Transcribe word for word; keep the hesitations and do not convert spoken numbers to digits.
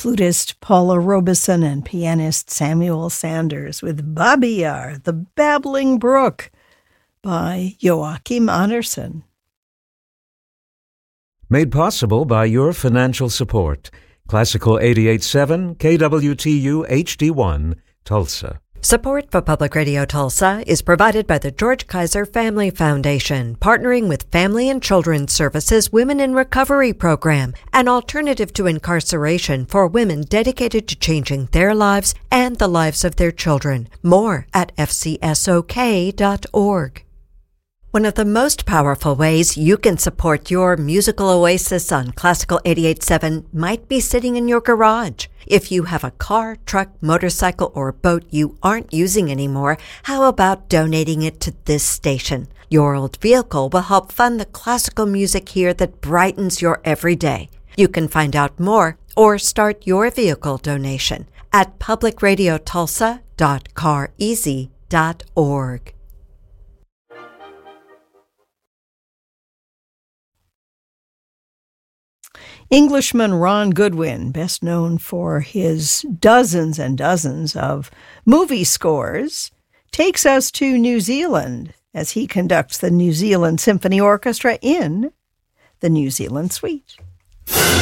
flutist Paula Robeson and pianist Samuel Sanders with Babi Yar, the Babbling Brook, by Joachim Andersen. Made possible by your financial support. Classical eighty-eight point seven, K W T U H D one, Tulsa. Support for Public Radio Tulsa is provided by the George Kaiser Family Foundation, partnering with Family and Children's Services Women in Recovery Program, an alternative to incarceration for women dedicated to changing their lives and the lives of their children. More at f c s o k dot org. One of the most powerful ways you can support your musical oasis on Classical eighty-eight point seven might be sitting in your garage. If you have a car, truck, motorcycle, or boat you aren't using anymore, how about donating it to this station? Your old vehicle will help fund the classical music here that brightens your everyday. You can find out more or start your vehicle donation at public radio tulsa dot car easy dot org. Englishman Ron Goodwin, best known for his dozens and dozens of movie scores, takes us to New Zealand as he conducts the New Zealand Symphony Orchestra in the New Zealand Suite.